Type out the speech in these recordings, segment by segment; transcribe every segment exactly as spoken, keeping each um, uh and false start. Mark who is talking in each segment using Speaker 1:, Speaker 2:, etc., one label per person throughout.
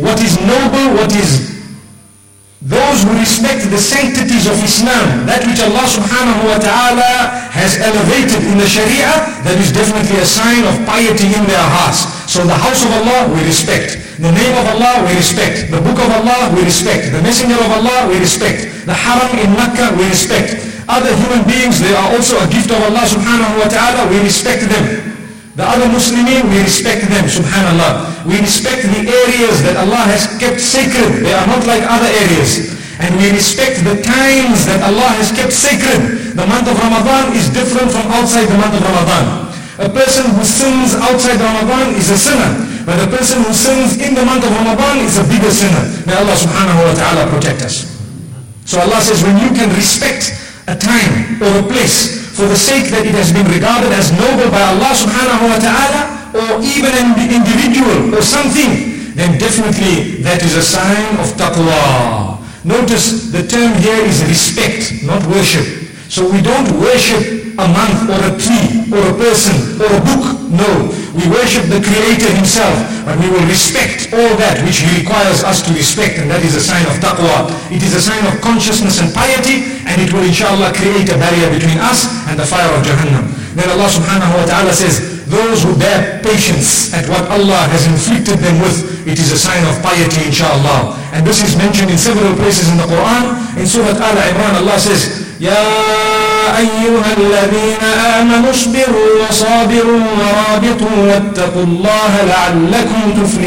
Speaker 1: what is noble, what is those who respect the sanctities of Islam, that which Allah subhanahu wa ta'ala has elevated in the Sharia, that is definitely a sign of piety in their hearts. So the house of Allah, we respect. The name of Allah, we respect. The book of Allah, we respect. The messenger of Allah, we respect. The haram in Makkah, we respect. Other human beings, they are also a gift of Allah subhanahu wa ta'ala, we respect them. The other Muslimin, we respect them, subhanallah. We respect the areas that Allah has kept sacred. They are not like other areas. And we respect the times that Allah has kept sacred. The month of Ramadan is different from outside the month of Ramadan. A person who sins outside Ramadan is a sinner. But a person who sins in the month of Ramadan is a bigger sinner. May Allah subhanahu wa ta'ala protect us. So Allah says, when you can respect a time or a place for the sake that it has been regarded as noble by Allah subhanahu wa ta'ala, or even an individual or something, then definitely that is a sign of taqwa. Notice the term here is respect, not worship. So we don't worship a month or a tree or a person or a book. No, we worship the Creator Himself, but we will respect all that which He requires us to respect, and that is a sign of taqwa. It is a sign of consciousness and piety, and it will inshallah create a barrier between us and the fire of Jahannam. Then Allah subhanahu wa ta'ala says, those who bear patience at what Allah has inflicted them with, it is a sign of piety, inshallah. And this is mentioned in several places in the Quran. In Surah Al-Imran, Allah says, يا أيها الذين آمنوا اصبروا وصابروا ورابطوا واتقوا الله لعلكم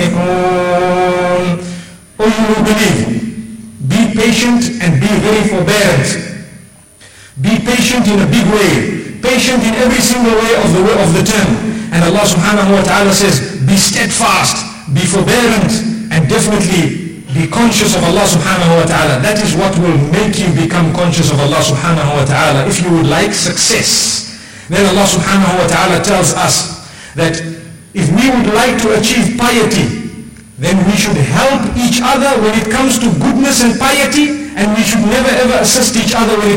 Speaker 1: تفلحون. O you who believe, be patient and be very forbearant. Be patient in a big way, patient in every single way of the way of the term. And Allah subhanahu wa ta'ala says, be steadfast, be forbearant, and definitely be conscious of Allah subhanahu wa ta'ala. That is what will make you become conscious of Allah subhanahu wa ta'ala. If you would like success, then Allah subhanahu wa ta'ala tells us that if we would like to achieve piety, then we should help each other when it comes to goodness and piety, and we should never ever assist each other when it